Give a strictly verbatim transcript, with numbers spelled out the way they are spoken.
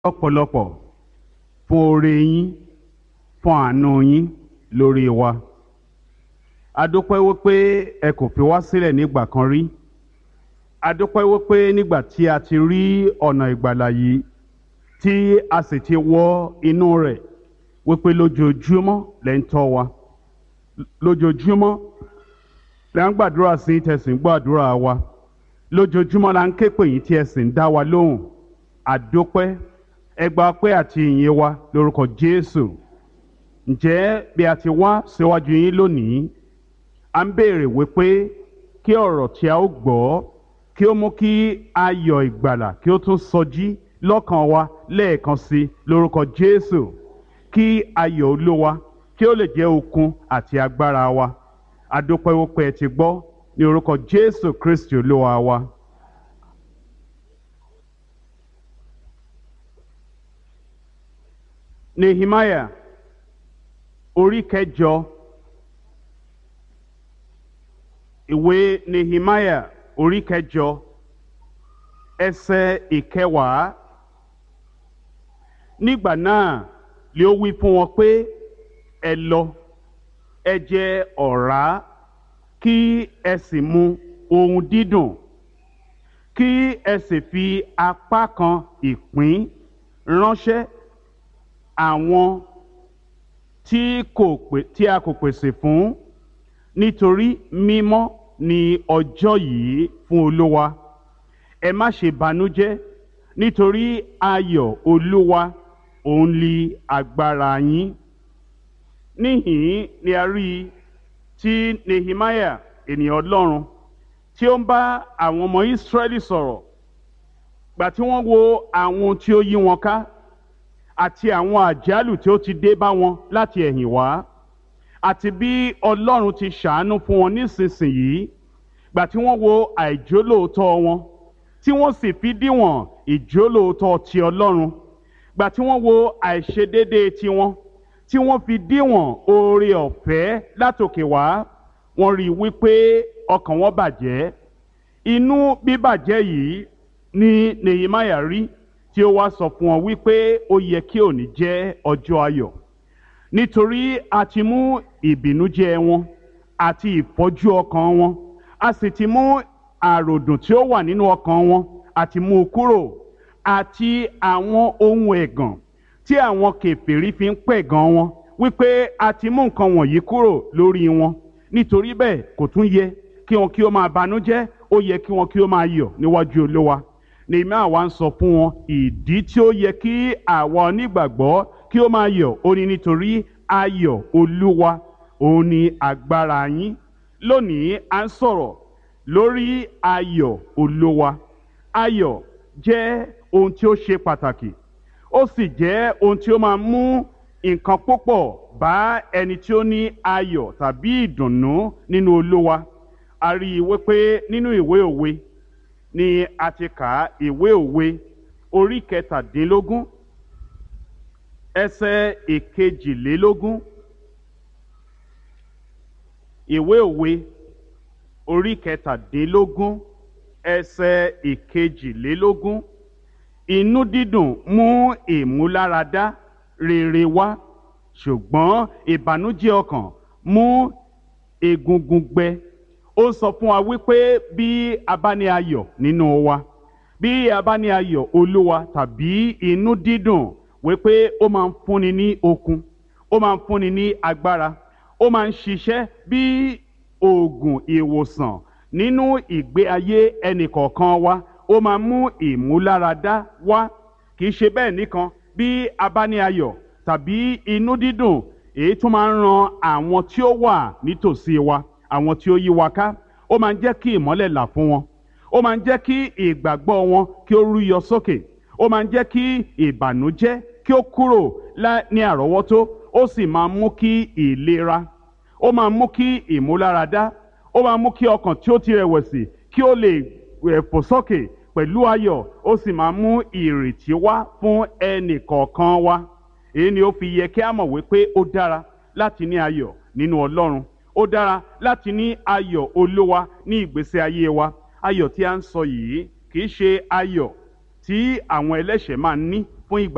lọ́pọ̀lọpọ̀ fún oore yín, fún àánú yín lórí wa. A dúpẹ́ wípé ẹ kò fi wá sílẹ̀ nígbà kan rí. A dúpẹ́ wípé nígbà tí a ti rí ọ̀nà ìgbàlà yìí tí a sì ti wọ inú rẹ̀ wípé lójoojúmọ́ lẹ́ ń tọ́ wa. Lójoojúmọ́ la ń gbàdúrà sí tẹ̀sí ń gbàdúrà wa. Lójoojúmọ́ la ń ké pè yín tí ẹ sì ń dá wa lóhùn. A dúpẹ́ ẹ gba ọpẹ́ àti ìyìn wa lórúkọ Jésù. Ǹjẹ́ bí a ti wá síwájú yín lónìí, a ń béèrè wípé kí ọ̀rọ̀ tí a ó gbọ́ kí ó mú kí ayọ̀ ìgbàlà kí ó tún sọjí lọ́kàn wa lẹ́ẹ̀kan sí lórúkọ Jésù. Kí ayọ̀ Olúwa kí ó lè jẹ́ okun àti agbára wa. A dúpẹ́ wípé ẹ ti gbọ́ ní orúkọ Jésù Kristi Olúwa wa. Nehemiah orí kẹjọ. Ìwé Nehemiah orí kẹjọ ẹsẹ̀ ìkẹwàá. Nígbà náà lé ó wí fún wọn pé ẹ lọ ẹ jẹ ọ̀rá kí ẹ sì mu ohun dídùn kí ẹ sì fi apá kan ìpín ránṣẹ́ àwọn tí kò pè tí a kò pèsè fún, nítorí mímọ́ ni ọjọ́ yìí fún Olúwa. Ẹ má ṣe banújẹ́, nítorí ayọ̀ Olúwa òun li agbára yín. Níhìn ni a rí i tí Nehemiah ènìyàn Ọlọ́run tí ó ń bá àwọn ọmọ Ísírẹ́lì sọ̀rọ̀ gbà tí wọ́n wo àwọn tí ó yí wọn ká àti àwọn àjálù tí ó ti dé bá wọn láti ẹ̀yìn wá, àti bí Ọlọ́run ti ṣàánú fún wọn nísinsìnyí, gbà tí wọ́n wo àìjólóòótọ́ wọn tí wọ́n sì fi díwọ̀n ìjólóòótọ́ ti Ọlọ́run, gbà tí wọ́n wo àìṣedéédéé tiwọn tí wọ́n fi díwọ̀n oore ọ̀fẹ́ látòkè wá, wọ́n rí i wípé ọkàn wọn bàjẹ́. Inú bíbàjẹ́ yìí ni Nehemiah rí tí ó wá sọ fún wọn wípé ó yẹ kí òní jẹ́ ọjọ́ ayọ̀, nítorí a ti mú ìbìnújẹ́ wọn àti ìfọ́jú ọkàn wọn, a sì ti mú àròdùn tí ó wà nínú ọkàn wọn àti mú kúrò, àti àwọn ohun ẹ̀gàn tí àwọn kèfèrí fi ń pẹ̀gàn wọn, wípé a ti mú nǹkan wọ̀nyí kúrò lórí wọn. Nítorí bẹ́ẹ̀ kò tún yẹ kí wọn kí ó máa banújẹ́, ó yẹ kí wọn kí ó máa yọ̀ níwájú Olúwa. Nehemiah wá ń sọ fún wọn ìdí tí ó yẹ kí àwa onígbàgbọ́ kí ó máa yọ̀. Ó ní nítorí ayọ̀ Olúwa òun ni agbára yín. Lónìí à ń sọ̀rọ̀ lórí ayọ̀ Olúwa. Ayọ̀ jẹ́ ohun tí ó ṣe pàtàkì, ó sì jẹ́ ohun tí ó máa mú nǹkan púpọ̀ bá ẹni tí ó ní ayọ̀ tàbí ìdùnnú nínú Olúwa. A rí i wípé nínú ìwé òwe ni a ti kà á, ìwé òwe orí kẹtàdínlógún ẹsẹ̀ ìkejìlélógún. Ìwé òwe orí kẹtàdínlógún ẹsẹ̀ ìkejìlélógún. Inú dídùn mú ìmúláradá rere wá, ṣùgbọ́n ìbànújẹ́ ọkàn mú egungun gbẹ. Ó sọ fún wa wípé bí a bá ní ayọ̀ nínú wa, bí a bá ní ayọ̀ Olúwa tàbí inú dídùn, wípé ó máa ń fúnni ní okun, ó máa ń fúnni ní agbára, ó máa ń ṣiṣẹ́ bí oògùn ìwòsàn nínú ìgbé ayé ẹnìkọ̀ọ̀kan wa, ó máa mú ìmúláradá wá. Kì í ṣe bẹ́ẹ̀ nìkan, bí a bá ní ayọ̀ tàbí inú dídùn, èyí tó máa ń ran àwọn tí ó wà nítòsí wa, àwọn tí ó yí wa ká, ó máa ń jẹ́ kí ìmọ́lẹ̀ là fún wọn, ó máa ń jẹ́ kí ìgbàgbọ́ wọn kí ó rúyọ sókè, ó máa ń jẹ́ kí ìbànújẹ́ kí ó kúrò ní àrọ́wọ́tó, ó sì máa mú kí ìlera, ó máa mú kí ìmúláradá, ó máa mú kí ọkàn tí ó ti rẹ̀wẹ̀sì kí ó lè fò sókè pẹ̀lú ayọ̀, ó sì máa mú ìrètí wá fún ẹnì kọ̀ọ̀kan wa. Èyí ni ó fi yẹ kí a mọ̀ wípé ó dára láti ní ayọ̀ nínú Ọlọ́run, ó dára láti ní ayọ̀ Olúwa ní ìgbésí ayé wa. Ayọ̀ tí a ń sọ yìí kì í ṣe ayọ̀ tí àwọn ẹlẹ́ṣẹ̀ máa ń ní fún ìgbà